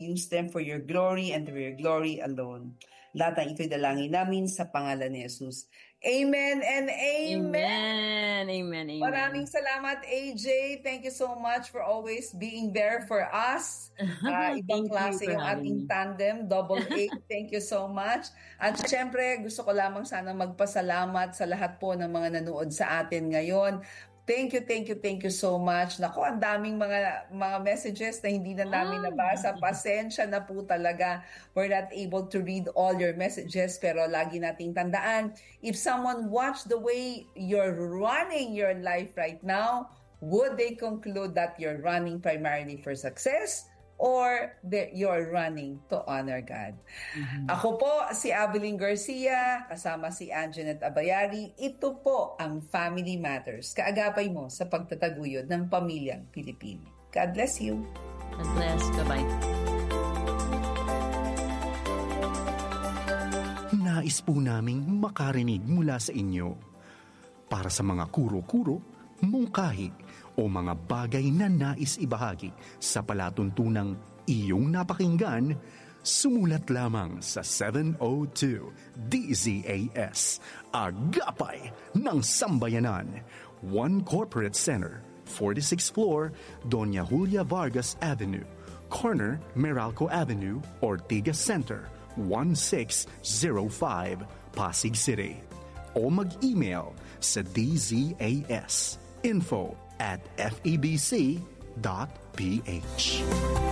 use them for your glory and for your glory alone. Lahat ng ito'y dalangin namin sa pangalan ni Jesus. Amen and amen. Amen. Maraming salamat, AJ. Thank you so much for always being there for us. Ibang klase yung ating tandem, double A. Thank you so much. At syempre, gusto ko lamang sana magpasalamat sa lahat po ng mga nanood sa atin ngayon. Thank you so much. Naku, ang daming mga messages na hindi na namin nabasa. Pasensya na po talaga. We're not able to read all your messages, pero lagi nating tandaan, if someone watched the way you're running your life right now, would they conclude that you're running primarily for success or you're running to honor God? Ako po, si Avelyn Garcia, kasama si Anjanette Abayari. Ito po ang Family Matters, kaagapay mo sa pagtataguyod ng pamilyang Pilipino. God bless you. God bless. Bye-bye. Nais po naming makarinig mula sa inyo. Para sa mga kuro-kuro, mungkahi, o mga bagay na nais ibahagi sa palatuntunang iyong napakinggan, sumulat lamang sa 702 DZAS, Agapay ng Sambayanan, 1 Corporate Center, 46th floor, Doña Julia Vargas Avenue, corner Meralco Avenue, Ortigas Center, 1605, Pasig City. O mag-email sa dzas info@febc.ph.